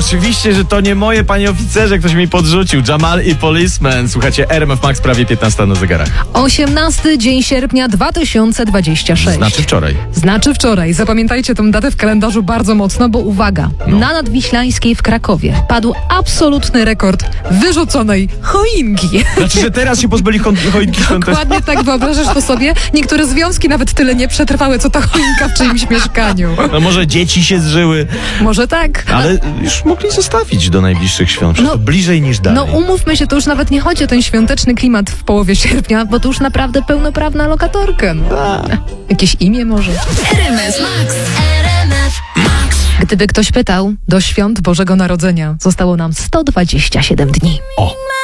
Oczywiście, że to nie moje, panie oficerze, ktoś mi podrzucił. Jamal i Policeman. Słuchajcie, RMF Max, prawie 15 na zegarach. 18 dzień sierpnia 2026. Znaczy wczoraj. Zapamiętajcie tę datę w kalendarzu bardzo mocno, bo uwaga, na Nadwiślańskiej w Krakowie padł absolutny rekord wyrzuconej choinki. Znaczy, że teraz się pozbyli choinki świątecznej. Dokładnie tak, wyobrażasz to sobie? Niektóre związki nawet tyle nie przetrwały, co ta choinka w czyimś mieszkaniu. No może dzieci się zżyły, Może tak. ale już mogli zostawić do najbliższych świąt. No, to bliżej niż dalej. No umówmy się, to już nawet nie chodzi o ten świąteczny klimat w połowie sierpnia, bo to już naprawdę pełnoprawna lokatorka. No. Jakieś imię może? RMF Max. RMF Max. Gdyby ktoś pytał, do świąt Bożego Narodzenia zostało nam 127 dni. O!